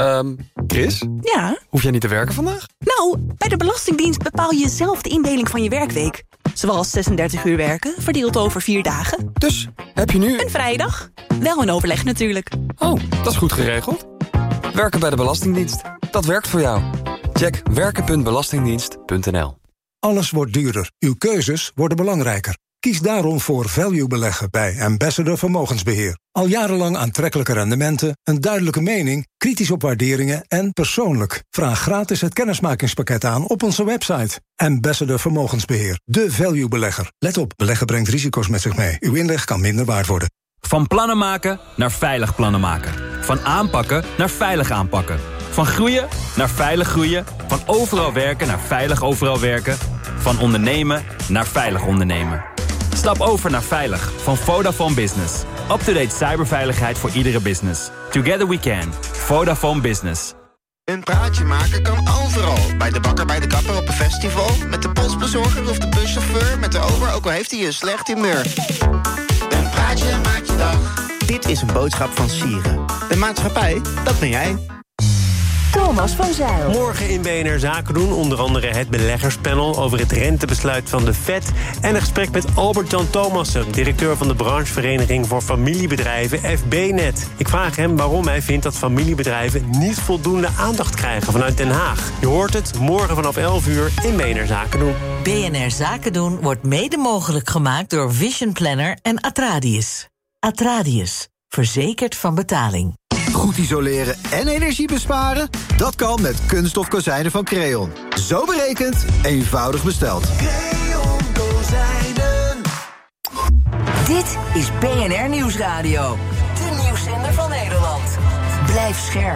Chris? Ja? Hoef jij niet te werken vandaag? Nou, bij de Belastingdienst bepaal je zelf de indeling van je werkweek. Zoals 36 uur werken, verdeeld over 4 dagen. Dus, heb je nu... Een vrije dag. Wel in overleg natuurlijk. Oh, dat is goed geregeld. Werken bij de Belastingdienst. Dat werkt voor jou. Check werken.belastingdienst.nl. Alles wordt duurder. Uw keuzes worden belangrijker. Kies daarom voor value beleggen bij Ambassador Vermogensbeheer. Al jarenlang aantrekkelijke rendementen, een duidelijke mening, kritisch op waarderingen en persoonlijk. Vraag gratis het kennismakingspakket aan op onze website. Ambassador Vermogensbeheer, de value belegger. Let op, beleggen brengt risico's met zich mee. Uw inleg kan minder waard worden. Van plannen maken naar veilig plannen maken. Van aanpakken naar veilig aanpakken. Van groeien naar veilig groeien. Van overal werken naar veilig overal werken. Van ondernemen naar veilig ondernemen. Stap over naar Veilig van Vodafone Business. Up-to-date cyberveiligheid voor iedere business. Together we can. Vodafone Business. Een praatje maken kan overal. Bij de bakker, bij de kapper, op een festival. Met de postbezorger of de buschauffeur. Met de ober, ook al heeft hij een slecht humeur. Een praatje maakt je dag. Dit is een boodschap van Sieren. De maatschappij, dat ben jij. Thomas van Zijl. Morgen in BNR Zaken doen, onder andere het beleggerspanel over het rentebesluit van de Fed en een gesprek met Albert-Jan Thomassen, directeur van de branchevereniging voor familiebedrijven FBnet. Ik vraag hem waarom hij vindt dat familiebedrijven niet voldoende aandacht krijgen vanuit Den Haag. Je hoort het morgen vanaf 11 uur in BNR Zaken doen. BNR Zaken doen wordt mede mogelijk gemaakt door Vision Planner en Atradius. Atradius, verzekerd van betaling. Goed isoleren en energie besparen? Dat kan met kunststof kozijnen van Creon. Zo berekend, eenvoudig besteld. Creon kozijnen. Dit is BNR Nieuwsradio. De nieuwszender van Nederland. Blijf scherp.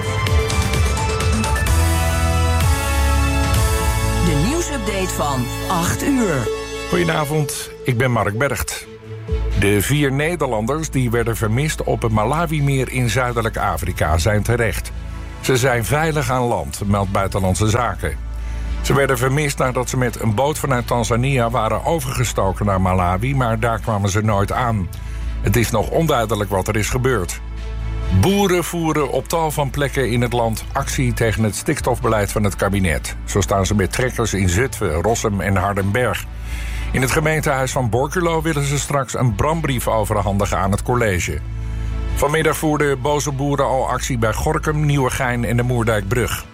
De nieuwsupdate van 8 uur. Goedenavond, ik ben Mark Bergt. De 4 Nederlanders die werden vermist op het Malawi-meer in Zuidelijk Afrika zijn terecht. Ze zijn veilig aan land, meldt Buitenlandse Zaken. Ze werden vermist nadat ze met een boot vanuit Tanzania waren overgestoken naar Malawi, maar daar kwamen ze nooit aan. Het is nog onduidelijk wat er is gebeurd. Boeren voeren op tal van plekken in het land actie tegen het stikstofbeleid van het kabinet. Zo staan ze met trekkers in Zutphen, Rossum en Hardenberg. In het gemeentehuis van Borculo willen ze straks een brandbrief overhandigen aan het college. Vanmiddag voerden boze boeren al actie bij Gorinchem, Nieuwegein en de Moerdijkbrug.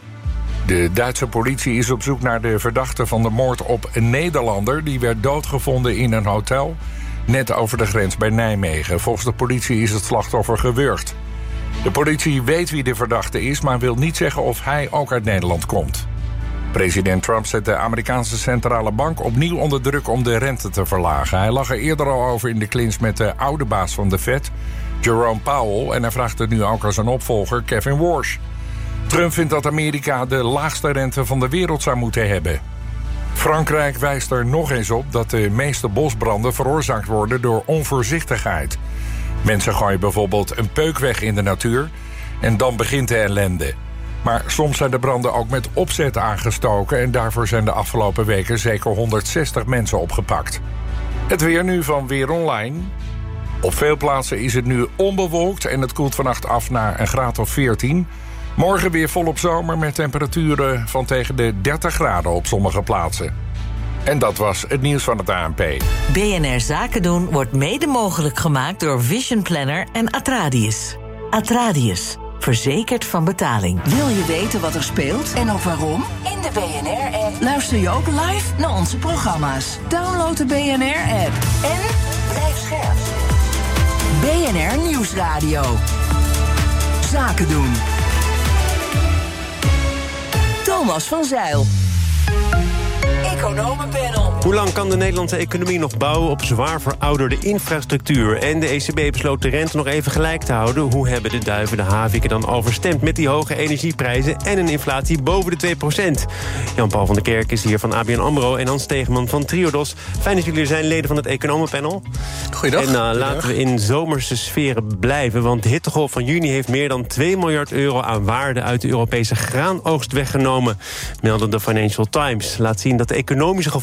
De Duitse politie is op zoek naar de verdachte van de moord op een Nederlander. Die werd doodgevonden in een hotel, net over de grens bij Nijmegen. Volgens de politie is het slachtoffer gewurgd. De politie weet wie de verdachte is, maar wil niet zeggen of hij ook uit Nederland komt. President Trump zet de Amerikaanse centrale bank opnieuw onder druk om de rente te verlagen. Hij lag er eerder al over in de clinch met de oude baas van de Fed, Jerome Powell, en hij vraagt het nu ook aan zijn opvolger Kevin Warsh. Trump vindt dat Amerika de laagste rente van de wereld zou moeten hebben. Frankrijk wijst er nog eens op dat de meeste bosbranden veroorzaakt worden door onvoorzichtigheid. Mensen gooien bijvoorbeeld een peuk weg in de natuur en dan begint de ellende. Maar soms zijn de branden ook met opzet aangestoken en daarvoor zijn de afgelopen weken zeker 160 mensen opgepakt. Het weer nu van Weer Online. Op veel plaatsen is het nu onbewolkt en het koelt vannacht af naar een graad of 14. Morgen weer volop zomer met temperaturen van tegen de 30 graden op sommige plaatsen. En dat was het nieuws van het ANP. BNR Zaken doen wordt mede mogelijk gemaakt door Vision Planner en Atradius. Atradius, verzekerd van betaling. Wil je weten wat er speelt en ook waarom? In de BNR-app luister je ook live naar onze programma's. Download de BNR-app en blijf scherp. BNR Nieuwsradio. Zaken doen. Thomas van Zijl. Economenpanel. Hoe lang kan de Nederlandse economie nog bouwen op zwaar verouderde infrastructuur? En de ECB besloot de rente nog even gelijk te houden. Hoe hebben de duiven de haviken dan overstemd met die hoge energieprijzen en een inflatie boven de 2%? Jan-Paul van der Kerk is hier van ABN AMRO en Hans Stegeman van Triodos. Fijn dat jullie er zijn, leden van het Economenpanel. Goeiedag. En laten we in zomerse sferen blijven, want de hittegolf van juni heeft meer dan 2 miljard euro aan waarde uit de Europese graanoogst weggenomen, melden de Financial Times. Laat zien dat de economische gevolgen van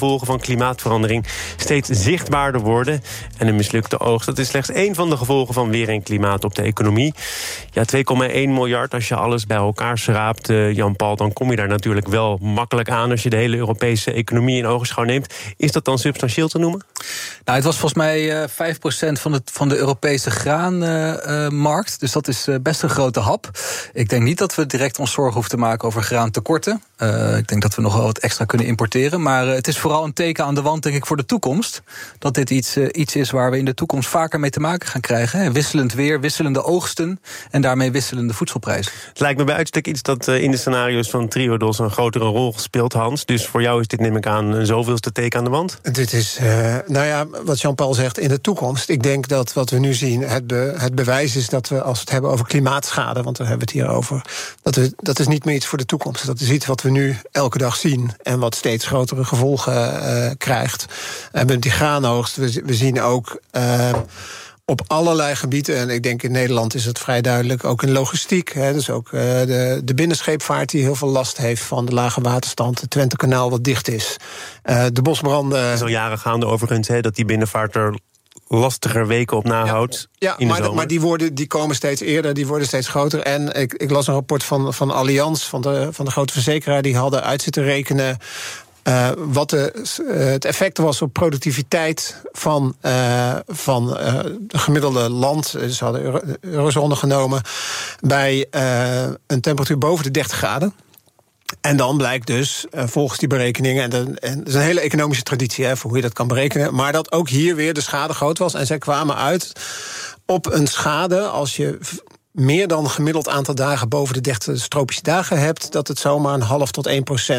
klimaatverandering steeds zichtbaarder worden. En een mislukte oogst, dat is slechts één van de gevolgen van weer en klimaat op de economie. Ja, 2,1 miljard, als je alles bij elkaar schraapt, Jan-Paul, dan kom je daar natuurlijk wel makkelijk aan als je de hele Europese economie in ogenschouw neemt. Is dat dan substantieel te noemen? Nou, het was volgens mij 5% van de Europese graanmarkt. Dus dat is best een grote hap. Ik denk niet dat we direct ons zorgen hoeven te maken over graantekorten. Ik denk dat we nog wel wat extra kunnen importeren. Maar het is vooral een teken aan de wand, denk ik, voor de toekomst. Dat dit iets is waar we in de toekomst vaker mee te maken gaan krijgen. Hè. Wisselend weer, wisselende oogsten en daarmee wisselende voedselprijzen. Het lijkt me bij uitstek iets dat in de scenario's van Triodos een grotere rol speelt, Hans. Dus voor jou is dit, neem ik aan, een zoveelste teken aan de wand? Dit is, wat Jean-Paul zegt, in de toekomst. Ik denk dat wat we nu zien, het bewijs is dat we, als we het hebben over klimaatschade, want daar hebben we het hier over, dat is niet meer iets voor de toekomst. Dat is iets wat we nu elke dag zien en wat steeds grotere gevolgen krijgt. Met die graanoogst, we zien ook op allerlei gebieden, en ik denk in Nederland is het vrij duidelijk, ook in logistiek. Dus ook de binnenscheepvaart die heel veel last heeft van de lage waterstand, het Twentekanaal wat dicht is. De bosbranden. Het is al jaren gaande overigens, dat die binnenvaart er lastiger weken op nahoudt. Ja, maar die komen steeds eerder, die worden steeds groter. En ik las een rapport van Allianz, van de grote verzekeraar, die hadden uit zitten rekenen wat het effect was op productiviteit van de gemiddelde land. Ze hadden eurozone genomen bij een temperatuur boven de 30 graden. En dan blijkt dus, volgens die berekeningen, en het is een hele economische traditie voor hoe je dat kan berekenen, maar dat ook hier weer de schade groot was. En zij kwamen uit op een schade, als je meer dan gemiddeld aantal dagen boven de 30 tropische dagen hebt, dat het zomaar 0,5 tot 1%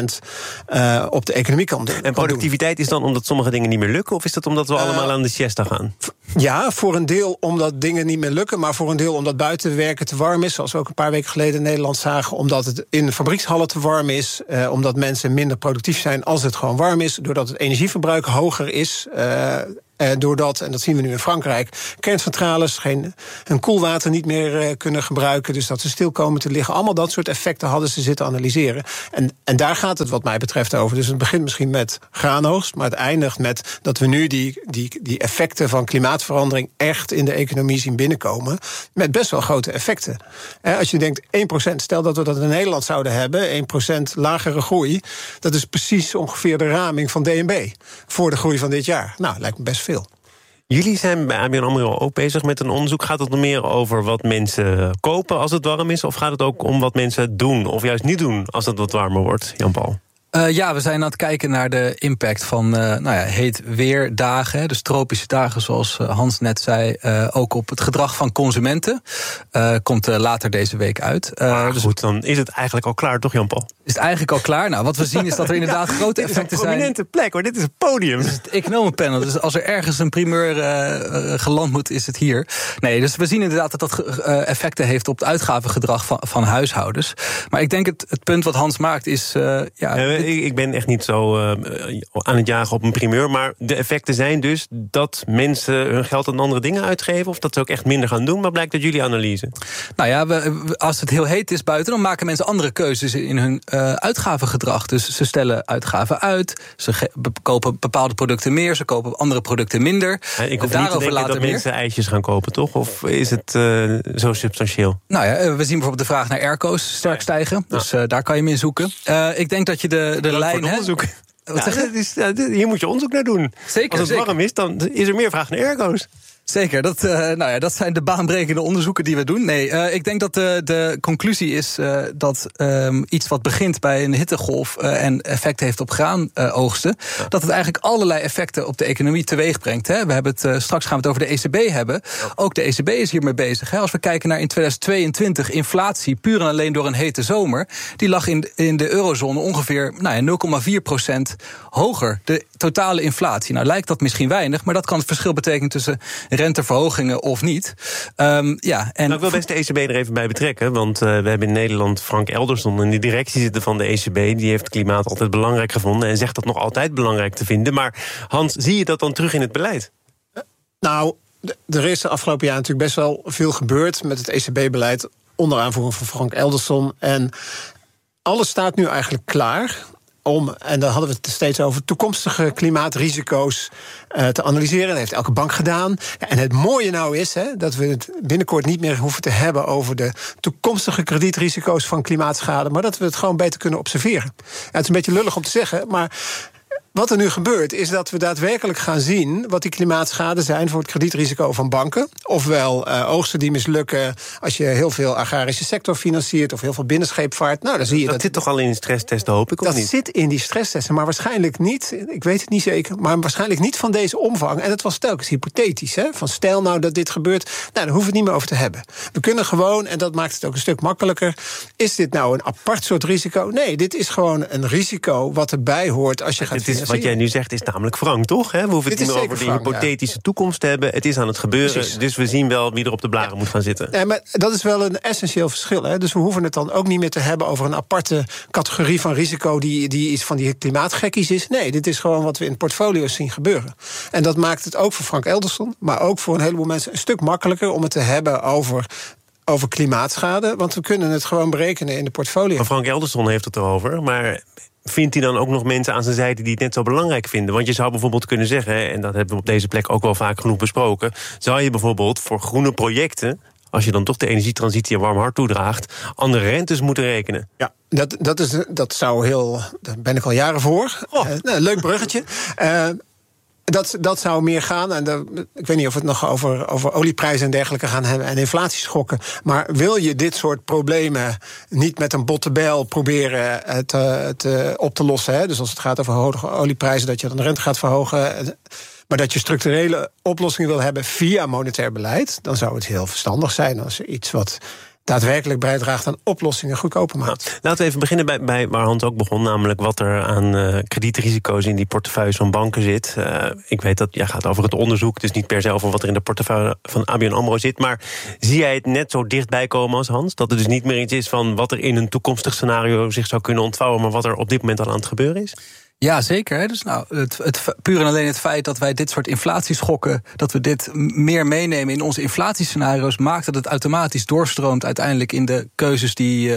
op de economie kan doen. En productiviteit is dan omdat sommige dingen niet meer lukken, of is dat omdat we allemaal aan de siesta gaan? Ja, voor een deel omdat dingen niet meer lukken, maar voor een deel omdat buiten werken te warm is, zoals we ook een paar weken geleden in Nederland zagen, omdat het in de fabriekshallen te warm is, omdat mensen minder productief zijn als het gewoon warm is, doordat het energieverbruik hoger is. Doordat, en dat zien we nu in Frankrijk, kerncentrales hun koelwater niet meer kunnen gebruiken, dus dat ze stil komen te liggen. Allemaal dat soort effecten hadden ze zitten analyseren. En daar gaat het wat mij betreft over. Dus het begint misschien met graanoogst, maar het eindigt met dat we nu die effecten van klimaatverandering echt in de economie zien binnenkomen, met best wel grote effecten. Als je denkt 1%, stel dat we dat in Nederland zouden hebben, 1% lagere groei, dat is precies ongeveer de raming van DNB voor de groei van dit jaar. Nou, lijkt me best veel. Jullie zijn bij ABN AMRO ook bezig met een onderzoek. Gaat het nog meer over wat mensen kopen als het warm is, of gaat het ook om wat mensen doen of juist niet doen als het wat warmer wordt, Jan-Paul? Ja, we zijn aan het kijken naar de impact van heet weerdagen. Dus tropische dagen, zoals Hans net zei. Ook op het gedrag van consumenten. Komt later deze week uit. Dus goed, dan is het eigenlijk al klaar, toch, Jan-Paul? Is het eigenlijk al klaar? Nou, wat we zien is dat er inderdaad grote effecten zijn. Dit is een prominente plek, hoor. Dit is een podium. Dit is het economenpanel. Dus als er ergens een primeur geland moet, is het hier. Nee, dus we zien inderdaad dat effecten heeft op het uitgavengedrag van huishoudens. Maar ik denk het punt wat Hans maakt is... Ik ben echt niet zo aan het jagen op een primeur, maar de effecten zijn dus dat mensen hun geld aan andere dingen uitgeven, of dat ze ook echt minder gaan doen. Wat blijkt uit jullie analyse? Nou ja, als het heel heet is buiten, dan maken mensen andere keuzes in hun uitgavengedrag. Dus ze stellen uitgaven uit, ze kopen bepaalde producten meer, ze kopen andere producten minder. Ik hoef niet te denken dat mensen ijsjes gaan kopen, toch? Of is het zo substantieel? Nou ja, we zien bijvoorbeeld de vraag naar airco's sterk stijgen. Dus daar kan je mee zoeken. Ik denk dat je de lijn... onderzoek. Hier moet je onderzoek naar doen. Zeker, als het warm is, dan is er meer vraag naar airco's. Zeker, dat zijn de baanbrekende onderzoeken die we doen. Nee, ik denk dat de conclusie is dat iets wat begint bij een hittegolf en effect heeft op graanoogsten, dat het eigenlijk allerlei effecten op de economie teweeg brengt. Hè. We hebben straks gaan we het over de ECB hebben. Ook de ECB is hiermee bezig. Hè. Als we kijken naar in 2022 inflatie, puur en alleen door een hete zomer, die lag in de eurozone ongeveer 0,4% hoger. De totale inflatie. Nou lijkt dat misschien weinig, maar dat kan het verschil betekenen tussen renteverhogingen of niet. Ik wil best de ECB er even bij betrekken, want we hebben in Nederland Frank Elderson in de directie zitten van de ECB. Die heeft klimaat altijd belangrijk gevonden en zegt dat nog altijd belangrijk te vinden. Maar Hans, zie je dat dan terug in het beleid? Nou, er is de afgelopen jaar natuurlijk best wel veel gebeurd met het ECB-beleid onder aanvoering van Frank Elderson. En alles staat nu eigenlijk klaar om, en dan hadden we het steeds over toekomstige klimaatrisico's te analyseren. Dat heeft elke bank gedaan. Ja, en het mooie nou is dat we het binnenkort niet meer hoeven te hebben over de toekomstige kredietrisico's van klimaatschade, maar dat we het gewoon beter kunnen observeren. Ja, het is een beetje lullig om te zeggen, maar wat er nu gebeurt, is dat we daadwerkelijk gaan zien wat die klimaatschade zijn voor het kredietrisico van banken. Ofwel oogsten die mislukken als je heel veel agrarische sector financiert of heel veel binnenscheepvaart. Nou, dan zie je dat zit toch al in die stresstesten, hoop ik, of dat niet? zit in die stresstesten, maar waarschijnlijk niet, ik weet het niet zeker, maar waarschijnlijk niet van deze omvang. En dat was telkens hypothetisch. Van stel nou dat dit gebeurt, nou, daar hoeven we het niet meer over te hebben. We kunnen gewoon, en dat maakt het ook een stuk makkelijker, is dit nou een apart soort risico? Nee, dit is gewoon een risico wat erbij hoort als je gaat financieren. Wat jij nu zegt is namelijk wrang, toch? We hoeven het niet meer over de hypothetische toekomst te hebben. Het is aan het gebeuren, precies. Dus we zien wel wie er op de blaren moet gaan zitten. Ja, maar dat is wel een essentieel verschil. Dus we hoeven het dan ook niet meer te hebben over een aparte categorie van risico die iets van die klimaatgekkies is. Nee, dit is gewoon wat we in portfolio's zien gebeuren. En dat maakt het ook voor Frank Eldersson, maar ook voor een heleboel mensen een stuk makkelijker om het te hebben over klimaatschade, want we kunnen het gewoon berekenen in de portfolio. Maar Frank Eldersson heeft het erover, maar vindt hij dan ook nog mensen aan zijn zijde die het net zo belangrijk vinden? Want je zou bijvoorbeeld kunnen zeggen, en dat hebben we op deze plek ook wel vaak genoeg besproken, zou je bijvoorbeeld voor groene projecten, als je dan toch de energietransitie een warm hart toedraagt, andere rentes moeten rekenen. Ja, dat zou heel, daar ben ik al jaren voor. Leuk bruggetje. Dat zou meer gaan. En ik weet niet of we het nog over olieprijzen en dergelijke gaan hebben en inflatieschokken. Maar wil je dit soort problemen niet met een botte bijl proberen op te lossen? Dus als het gaat over hoge olieprijzen, dat je dan de rente gaat verhogen, maar dat je structurele oplossingen wil hebben via monetair beleid, dan zou het heel verstandig zijn als er iets wat daadwerkelijk bijdraagt aan oplossingen goedkoper maakt. Nou, laten we even beginnen bij waar Hans ook begon, namelijk wat er aan kredietrisico's in die portefeuilles van banken zit. Ik weet dat jij gaat over het onderzoek, dus niet per se over wat er in de portefeuille van ABN AMRO zit, maar zie jij het net zo dichtbij komen als Hans? Dat er dus niet meer iets is van wat er in een toekomstig scenario zich zou kunnen ontvouwen, maar wat er op dit moment al aan het gebeuren is? Ja, zeker. Dus het puur en alleen het feit dat wij dit soort inflatieschokken, dat we dit meer meenemen in onze inflatiescenario's, maakt dat het automatisch doorstroomt uiteindelijk in de keuzes die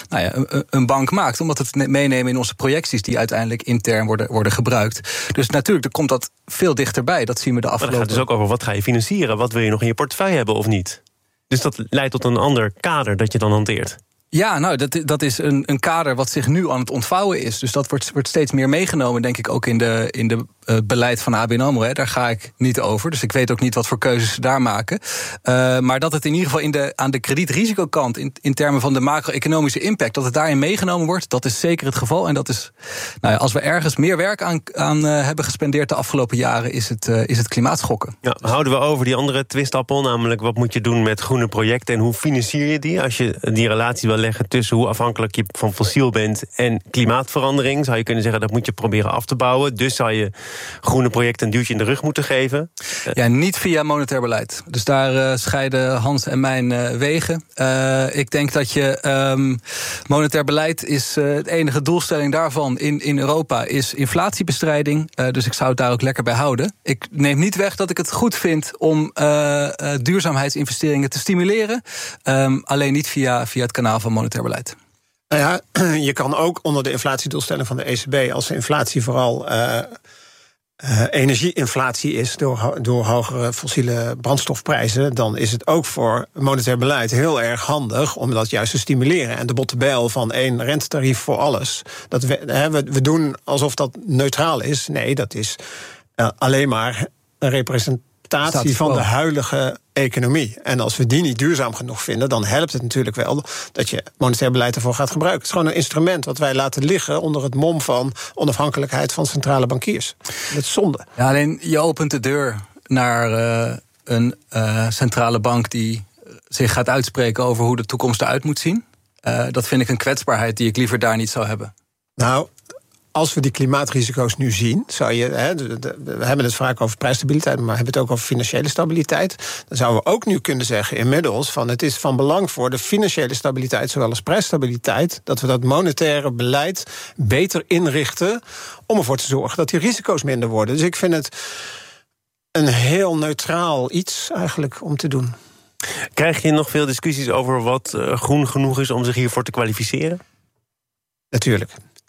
een bank maakt. Omdat we het meenemen in onze projecties die uiteindelijk intern worden gebruikt. Dus natuurlijk, er komt dat veel dichterbij. Dat zien we de afgelopen. Maar het gaat dus ook over wat ga je financieren? Wat wil je nog in je portefeuille hebben of niet? Dus dat leidt tot een ander kader dat je dan hanteert. Ja, nou, dat is een kader wat zich nu aan het ontvouwen is. Dus dat wordt steeds meer meegenomen, denk ik, ook in de beleid van ABN AMRO. Daar ga ik niet over. Dus ik weet ook niet wat voor keuzes ze daar maken. Maar dat het in ieder geval aan de kredietrisico-kant, in termen van de macro-economische impact, dat het daarin meegenomen wordt, dat is zeker het geval. En dat is, als we ergens meer werk aan hebben gespendeerd de afgelopen jaren, is het klimaatschokken. Ja, houden we over die andere twistappel, namelijk wat moet je doen met groene projecten en hoe financier je die? Als je die relatie wil leggen tussen hoe afhankelijk je van fossiel bent en klimaatverandering, zou je kunnen zeggen dat moet je proberen af te bouwen. Dus zou je groene projecten een duwtje in de rug moeten geven. Ja, niet via monetair beleid. Dus daar scheiden Hans en mijn wegen. Ik denk dat je monetair beleid is het enige doelstelling daarvan in Europa is inflatiebestrijding. Dus ik zou het daar ook lekker bij houden. Ik neem niet weg dat ik het goed vind om duurzaamheidsinvesteringen te stimuleren. Alleen niet via het kanaal van monetair beleid. Nou ja, je kan ook onder de inflatiedoelstelling van de ECB, als de inflatie vooral energieinflatie is door hogere fossiele brandstofprijzen, dan is het ook voor monetair beleid heel erg handig om dat juist te stimuleren. En de botte bijl van 1 rentetarief voor alles, we doen alsof dat neutraal is. Nee, dat is alleen maar een representatie van de huidige economie. En als we die niet duurzaam genoeg vinden, dan helpt het natuurlijk wel dat je monetair beleid ervoor gaat gebruiken. Het is gewoon een instrument wat wij laten liggen onder het mom van onafhankelijkheid van centrale bankiers. Dat is zonde. Ja, alleen je opent de deur naar een centrale bank die zich gaat uitspreken over hoe de toekomst eruit moet zien. Dat vind ik een kwetsbaarheid die ik liever daar niet zou hebben. Nou, als we die klimaatrisico's nu zien, zou je, we hebben het vaak over prijsstabiliteit, maar we hebben het ook over financiële stabiliteit. Dan zouden we ook nu kunnen zeggen inmiddels van het is van belang voor de financiële stabiliteit, zowel als prijsstabiliteit, dat we dat monetaire beleid beter inrichten om ervoor te zorgen dat die risico's minder worden. Dus ik vind het een heel neutraal iets eigenlijk om te doen. Krijg je nog veel discussies over wat groen genoeg is om zich hiervoor te kwalificeren? Natuurlijk.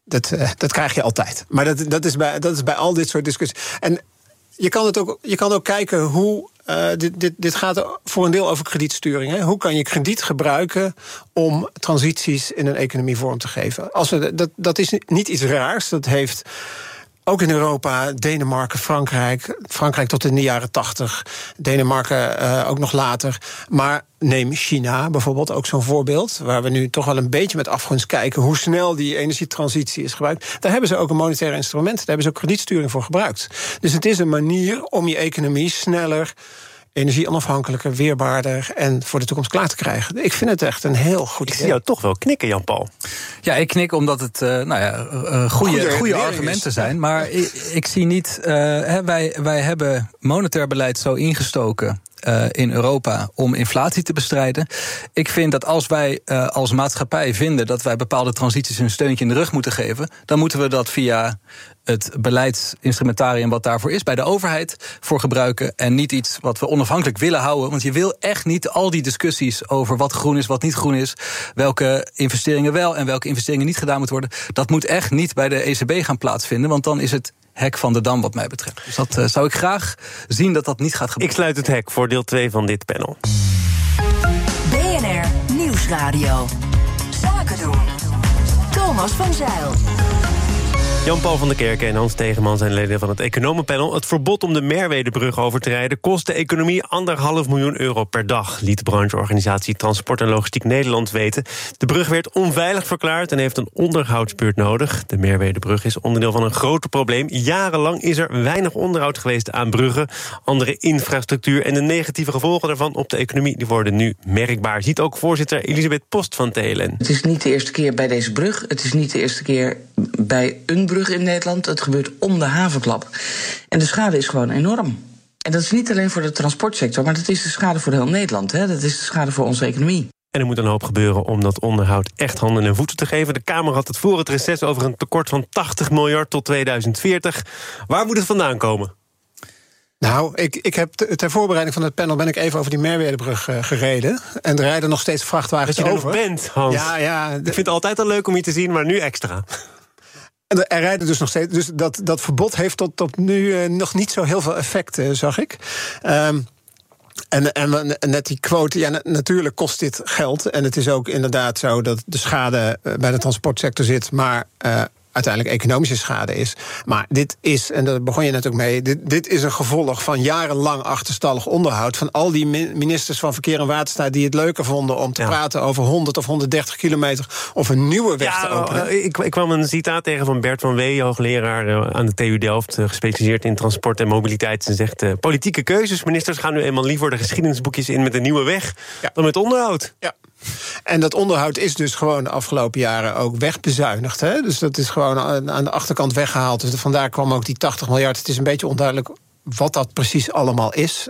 Dat krijg je altijd. Maar dat is bij al dit soort discussies. En je kan ook kijken hoe... Dit gaat voor een deel over kredietsturing. Hè? Hoe kan je krediet gebruiken om transities in een economie vorm te geven? Dat is niet iets raars. Dat heeft ook in Europa, Denemarken, Frankrijk tot in de jaren 80. Denemarken ook nog later. Maar neem China bijvoorbeeld, ook zo'n voorbeeld, waar we nu toch wel een beetje met afgunst kijken hoe snel die energietransitie is gebruikt. Daar hebben ze ook een monetair instrument. Daar hebben ze ook kredietsturing voor gebruikt. Dus het is een manier om je economie sneller, energie-onafhankelijker, weerbaarder en voor de toekomst klaar te krijgen. Ik vind het echt een heel goed idee. Ik zie jou toch wel knikken, Jan-Paul. Ja, ik knik omdat het goede argumenten zijn. Maar ik zie niet... Wij hebben monetair beleid zo ingestoken in Europa om inflatie te bestrijden. Ik vind dat als wij als maatschappij vinden dat wij bepaalde transities een steuntje in de rug moeten geven, dan moeten we dat via het beleidsinstrumentarium wat daarvoor is bij de overheid voor gebruiken en niet iets wat we onafhankelijk willen houden. Want je wil echt niet al die discussies over wat groen is, wat niet groen is, welke investeringen wel en welke investeringen niet gedaan moeten worden. Dat moet echt niet bij de ECB gaan plaatsvinden, want dan is het hek van de dam wat mij betreft. Dus dat zou ik graag zien dat niet gaat gebeuren. Ik sluit het hek voor deel 2 van dit panel. BNR Nieuwsradio. Zaken doen. Thomas van Zijl. Jan-Paul van der Kerken en Hans Tegeman zijn leden van het economenpanel. Het verbod om de Merwedebrug over te rijden kost de economie €1,5 miljoen per dag, liet de brancheorganisatie Transport en Logistiek Nederland weten. De brug werd onveilig verklaard en heeft een onderhoudsbeurt nodig. De Merwedebrug is onderdeel van een groter probleem. Jarenlang is er weinig onderhoud geweest aan bruggen, andere infrastructuur en de negatieve gevolgen daarvan op de economie die worden nu merkbaar. Ziet ook voorzitter Elisabeth Post van TLN. Het is niet de eerste keer bij deze brug. Het is niet de eerste keer bij een brug in Nederland. Het gebeurt om de havenklap. En de schade is gewoon enorm. En dat is niet alleen voor de transportsector, maar dat is de schade voor heel Nederland. Hè? Dat is de schade voor onze economie. En er moet een hoop gebeuren om dat onderhoud echt handen en voeten te geven. De Kamer had het voor het reces over een tekort van 80 miljard tot 2040. Waar moet het vandaan komen? Nou, ik heb ter voorbereiding van het panel ben ik even over die Merwedebrug gereden. En er rijden nog steeds vrachtwagens over. Dat je er nog bent, Hans. Ja, ik vind het altijd al leuk om je te zien, maar nu extra. En er rijden dus nog steeds. Dus dat verbod heeft tot nu nog niet zo heel veel effect, zag ik. En net die quote, ja, natuurlijk kost dit geld. En het is ook inderdaad zo dat de schade bij de transportsector zit, maar uiteindelijk economische schade is. Maar dit is, en daar begon je net ook mee, dit is een gevolg van jarenlang achterstallig onderhoud van al die ministers van Verkeer en Waterstaat die het leuker vonden om te praten over 100 of 130 kilometer of een nieuwe weg te openen. Ik kwam een citaat tegen van Bert van Wee, hoogleraar aan de TU Delft, gespecialiseerd in transport en mobiliteit. En zegt, politieke keuzes, ministers gaan nu eenmaal liever de geschiedenisboekjes in met een nieuwe weg dan met onderhoud. Ja. En dat onderhoud is dus gewoon de afgelopen jaren ook wegbezuinigd. Hè? Dus dat is gewoon aan de achterkant weggehaald. Dus vandaar kwam ook die 80 miljard. Het is een beetje onduidelijk wat dat precies allemaal is.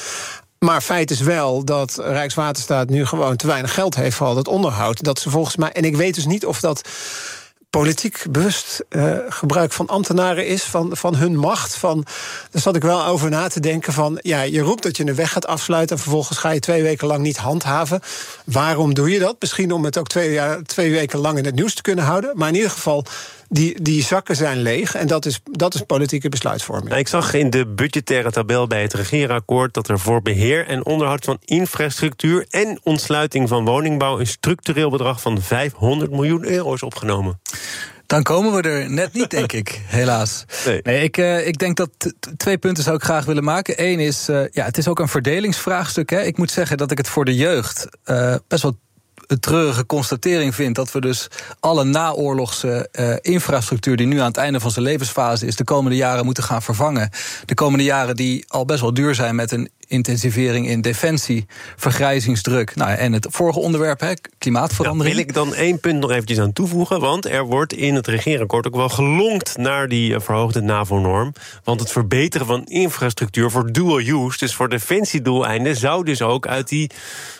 Maar feit is wel dat Rijkswaterstaat nu gewoon te weinig geld heeft voor al dat onderhoud. Dat ze volgens mij, en ik weet dus niet of dat politiek bewust gebruik van ambtenaren is, van hun macht. Daar zat ik wel over na te denken van, ja, je roept dat je een weg gaat afsluiten en vervolgens ga je 2 weken lang niet handhaven. Waarom doe je dat? Misschien om het ook 2 weken lang in het nieuws te kunnen houden. Maar in ieder geval, die zakken zijn leeg en dat is politieke besluitvorming. Ik zag in de budgettaire tabel bij het regeerakkoord dat er voor beheer en onderhoud van infrastructuur en ontsluiting van woningbouw een structureel bedrag van €500 miljoen is opgenomen. Dan komen we er net niet, denk ik, helaas. Nee, ik denk dat 2 punten zou ik graag willen maken. Eén is, het is ook een verdelingsvraagstuk. Hè. Ik moet zeggen dat ik het voor de jeugd best wel een treurige constatering vind dat we dus alle naoorlogse infrastructuur die nu aan het einde van zijn levensfase is, de komende jaren moeten gaan vervangen. De komende jaren die al best wel duur zijn met een intensivering in defensie, vergrijzingsdruk. Nou, en het vorige onderwerp, klimaatverandering. Wil ik dan 1 punt nog eventjes aan toevoegen, want er wordt in het regeerakkoord ook wel gelonkt naar die verhoogde NAVO-norm. Want het verbeteren van infrastructuur voor dual use, dus voor defensiedoeleinden, zou dus ook uit die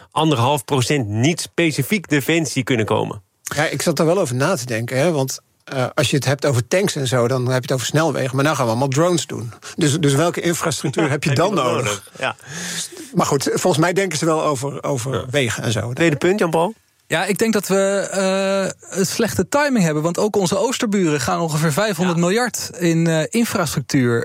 1,5% niet specifiek defensie kunnen komen. Ja, ik zat er wel over na te denken, hè, want als je het hebt over tanks en zo, dan heb je het over snelwegen. Maar nou gaan we allemaal drones doen. Dus welke infrastructuur heb je dan nodig? Ja. Maar goed, volgens mij denken ze wel over wegen en zo. Tweede punt, Jan-Paul? Ja, ik denk dat we een slechte timing hebben. Want ook onze oosterburen gaan ongeveer 500 miljard in infrastructuur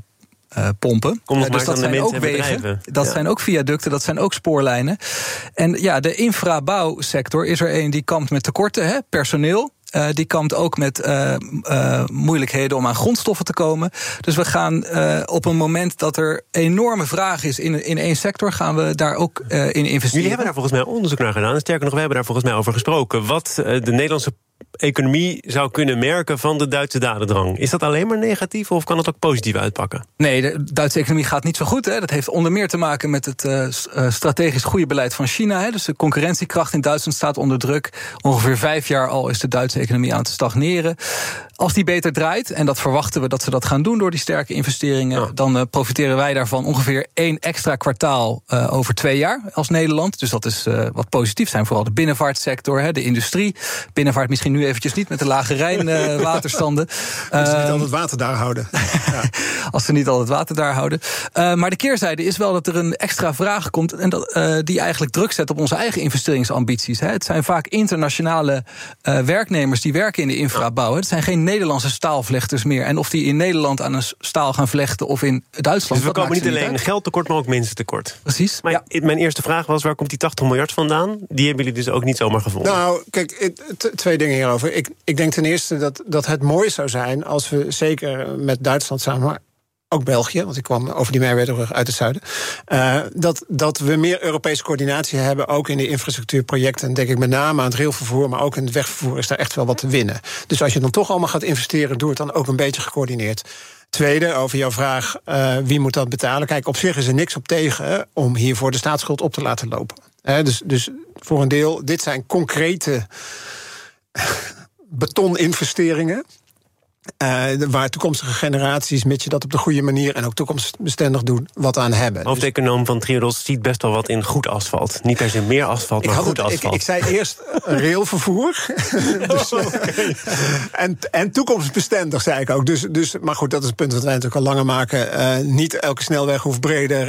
pompen. Dus dat zijn ook wegen, dat zijn ook viaducten, dat zijn ook spoorlijnen. En ja, de infrabouwsector is er een die kampt met tekorten, personeel. Die kampt ook met moeilijkheden om aan grondstoffen te komen. Dus we gaan op een moment dat er enorme vraag is in één sector, gaan we daar ook in investeren. Jullie hebben daar volgens mij onderzoek naar gedaan. Sterker nog, we hebben daar volgens mij over gesproken. Wat de Nederlandse economie zou kunnen merken van de Duitse dadendrang. Is dat alleen maar negatief of kan het ook positief uitpakken? Nee, de Duitse economie gaat niet zo goed. Dat heeft onder meer te maken met het strategisch goede beleid van China. Dus de concurrentiekracht in Duitsland staat onder druk. Ongeveer 5 jaar al is de Duitse economie aan het stagneren. Als die beter draait, en dat verwachten we dat ze dat gaan doen door die sterke investeringen, dan profiteren wij daarvan ongeveer 1 extra kwartaal over 2 jaar als Nederland. Dus dat is wat positief zijn. Vooral de binnenvaartsector, de industrie. Binnenvaart misschien nu eventjes niet met de lage Rijnwaterstanden. Als ze niet al het water daar houden. Ja. Als ze niet al het water daar houden. Maar de keerzijde is wel dat er een extra vraag komt en die eigenlijk druk zet op onze eigen investeringsambities. Het zijn vaak internationale werknemers die werken in de infrabouw. Het zijn geen Nederlandse staalvlechters meer. En of die in Nederland aan een staal gaan vlechten of in Duitsland. Dus we komen niet alleen geldtekort, maar ook mensentekort. Precies. Maar mijn eerste vraag was, waar komt die 80 miljard vandaan? Die hebben jullie dus ook niet zomaar gevonden. Nou, kijk, 2 dingen hierover. Ik denk ten eerste dat het mooi zou zijn als we zeker met Duitsland samen, maar ook België, want ik kwam over die Merwedebrug uit het zuiden, dat we meer Europese coördinatie hebben, ook in de infrastructuurprojecten. Denk ik met name aan het railvervoer, maar ook in het wegvervoer is daar echt wel wat te winnen. Dus als je dan toch allemaal gaat investeren, doe het dan ook een beetje gecoördineerd. Tweede, over jouw vraag, wie moet dat betalen? Kijk, op zich is er niks op tegen om hiervoor de staatsschuld op te laten lopen. Dus voor een deel, dit zijn concrete betoninvesteringen. Waar toekomstige generaties, mits je dat op de goede manier en ook toekomstbestendig doen, wat aan hebben. Hoofdeconoom van Triodos ziet best wel wat in goed asfalt. Niet per se meer asfalt, maar goed asfalt. Ik zei eerst railvervoer. Dus, en toekomstbestendig, zei ik ook. Dus, maar goed, dat is het punt wat wij natuurlijk al langer maken. Niet elke snelweg hoeft breder.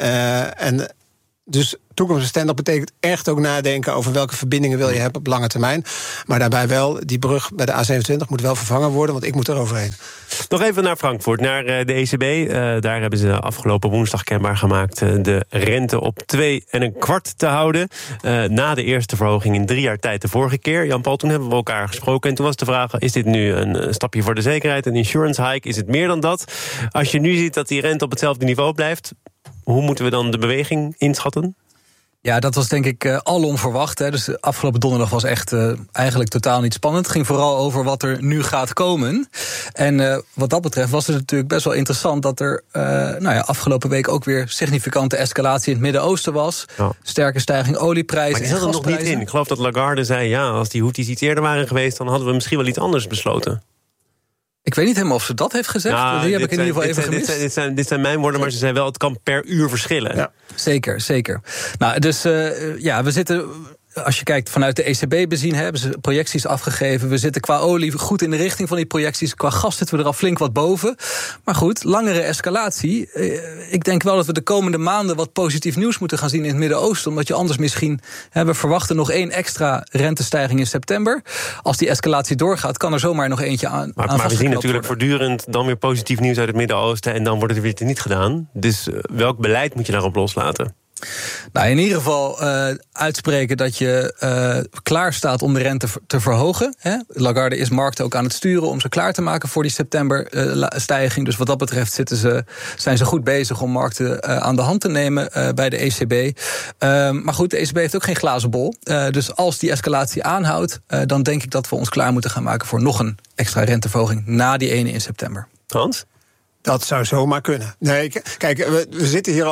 En dus toekomstbestendig betekent echt ook nadenken over welke verbindingen wil je hebben op lange termijn. Maar daarbij wel, die brug bij de A27 moet wel vervangen worden, want ik moet er overheen. Nog even naar Frankfurt, naar de ECB. Daar hebben ze afgelopen woensdag kenbaar gemaakt de rente op 2,25 te houden. Na de eerste verhoging in 3 jaar tijd de vorige keer. Jan-Paul, toen hebben we elkaar gesproken. En toen was de vraag, is dit nu een stapje voor de zekerheid? Een insurance hike? Is het meer dan dat? Als je nu ziet dat die rente op hetzelfde niveau blijft, hoe moeten we dan de beweging inschatten? Ja, dat was denk ik alom verwacht. Dus de afgelopen donderdag was echt eigenlijk totaal niet spannend. Het ging vooral over wat er nu gaat komen. En wat dat betreft was het natuurlijk best wel interessant dat er afgelopen week ook weer significante escalatie in het Midden-Oosten was. Ja. Sterke stijging olieprijzen. Maar die zat er nog niet in. Ik geloof dat Lagarde zei, ja, als die Houthis iets eerder waren geweest, dan hadden we misschien wel iets anders besloten. Ik weet niet helemaal of ze dat heeft gezegd. Nou, die heb ik in ieder geval even gemist. Dit zijn mijn woorden, maar ze zei wel, het kan per uur verschillen. Ja. Zeker. Nou, dus we zitten, als je kijkt vanuit de ECB bezien, hebben ze projecties afgegeven. We zitten qua olie goed in de richting van die projecties. Qua gas zitten we er al flink wat boven. Maar goed, langere escalatie. Ik denk wel dat we de komende maanden wat positief nieuws moeten gaan zien in het Midden-Oosten. Omdat je anders misschien, we verwachten nog 1 extra rentestijging in september. Als die escalatie doorgaat, kan er zomaar nog eentje aan Maar we zien natuurlijk voortdurend dan weer positief nieuws uit het Midden-Oosten en dan wordt het weer niet gedaan. Dus welk beleid moet je daarop loslaten? Nou, in ieder geval uitspreken dat je klaar staat om de rente te verhogen. Lagarde is markten ook aan het sturen om ze klaar te maken voor die septemberstijging. Dus wat dat betreft zijn ze goed bezig om markten aan de hand te nemen bij de ECB. Maar goed, de ECB heeft ook geen glazen bol. Dus als die escalatie aanhoudt, dan denk ik dat we ons klaar moeten gaan maken voor nog een extra renteverhoging na die 1 in september. Hans? Dat zou zomaar kunnen. Nee, kijk, we zitten hier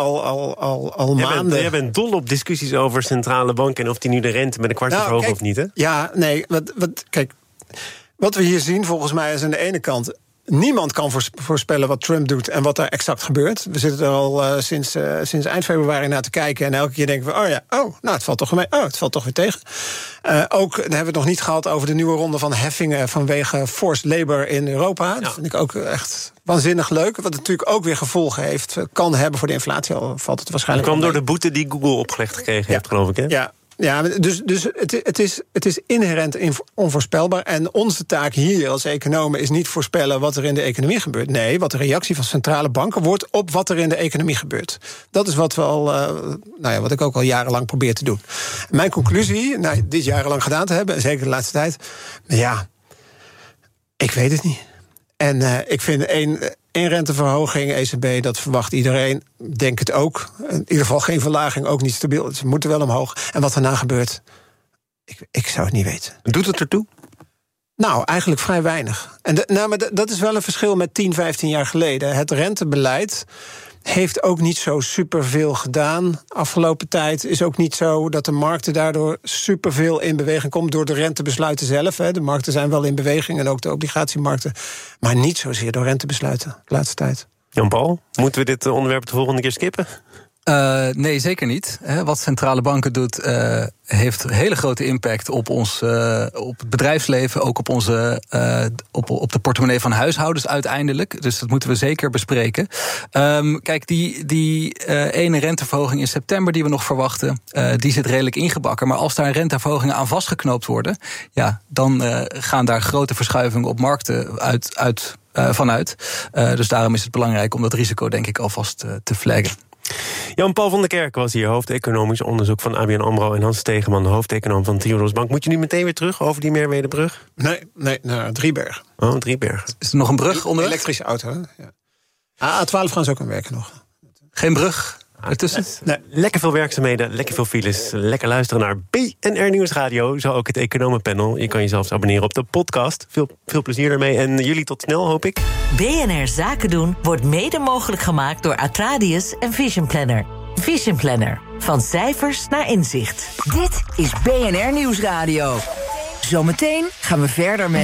al maanden. Jij bent dol op discussies over centrale banken en of die nu de rente met een kwart verhogen of niet, hè? Ja, nee, wat we hier zien volgens mij is aan de ene kant, niemand kan voorspellen wat Trump doet en wat daar exact gebeurt. We zitten er al sinds eind februari naar te kijken en elke keer denken we, het valt toch mee. Het valt toch weer tegen. Ook, dan hebben we het nog niet gehad over de nieuwe ronde van heffingen vanwege forced labor in Europa. Dat vind ik ook echt waanzinnig leuk. Wat natuurlijk ook weer gevolgen kan hebben voor de inflatie. Al valt het waarschijnlijk. Dat kwam door de boete die Google opgelegd gekregen heeft, geloof ik, hè? Ja. Ja, dus het is inherent onvoorspelbaar. En onze taak hier als economen is niet voorspellen wat er in de economie gebeurt. Nee, wat de reactie van centrale banken wordt op wat er in de economie gebeurt. Dat is wat we al, wat ik ook al jarenlang probeer te doen. Mijn conclusie, dit jarenlang gedaan te hebben, en zeker de laatste tijd, ik weet het niet. En ik vind één renteverhoging, ECB, dat verwacht iedereen. Denk het ook. In ieder geval geen verlaging, ook niet stabiel. Ze moeten wel omhoog. En wat daarna gebeurt, ik zou het niet weten. Doet het ertoe? Nou, eigenlijk vrij weinig. Maar dat is wel een verschil met 10, 15 jaar geleden. Het rentebeleid heeft ook niet zo superveel gedaan. Afgelopen tijd is ook niet zo dat de markten daardoor superveel in beweging komt door de rentebesluiten zelf. De markten zijn wel in beweging en ook de obligatiemarkten. Maar niet zozeer door rentebesluiten de laatste tijd. Jan-Paul, moeten we dit onderwerp de volgende keer skippen? Nee, zeker niet. Wat centrale banken doet, heeft hele grote impact op ons, op het bedrijfsleven, ook op onze, op de portemonnee van huishoudens uiteindelijk. Dus dat moeten we zeker bespreken. Kijk, die ene renteverhoging in september die we nog verwachten, die zit redelijk ingebakken. Maar als daar renteverhogingen aan vastgeknoopt worden, dan gaan daar grote verschuivingen op markten vanuit. Dus daarom is het belangrijk om dat risico, denk ik, alvast te flaggen. Jan-Paul van der Kerk was hier, hoofd economisch onderzoek van ABN AMRO... en Hans Stegeman, hoofdeconoom van Triodos Bank. Moet je nu meteen weer terug over die Merwedebrug? Nee, naar Driebergen. Oh, Driebergen. Is er nog een brug onderweg? Elektrische auto, hè? Ja. A12 gaan ze ook aan werken nog. Geen brug ertussen? Nee. Lekker veel werkzaamheden, lekker veel files. Lekker luisteren naar BNR Nieuwsradio. Zo ook het economenpanel. Je kan jezelf abonneren op de podcast. Veel plezier ermee en jullie tot snel, hoop ik. BNR Zaken doen wordt mede mogelijk gemaakt door Atradius en Vision Planner. Vision Planner. Van cijfers naar inzicht. Dit is BNR Nieuwsradio. Zometeen gaan we verder met